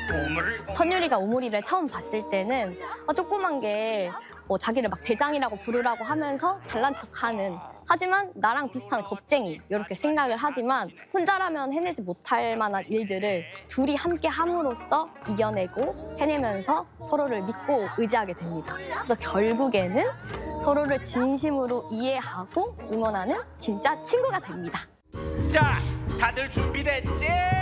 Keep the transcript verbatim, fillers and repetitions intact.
선율이가 오므리를 처음 봤을 때는 어, 조그만 게 뭐 자기를 막 대장이라고 부르라고 하면서 잘난 척하는, 하지만 나랑 비슷한 겁쟁이 이렇게 생각을 하지만 혼자라면 해내지 못할 만한 일들을 둘이 함께 함으로써 이겨내고 해내면서 서로를 믿고 의지하게 됩니다. 그래서 결국에는 서로를 진심으로 이해하고 응원하는 진짜 친구가 됩니다. 자, 다들 준비됐지?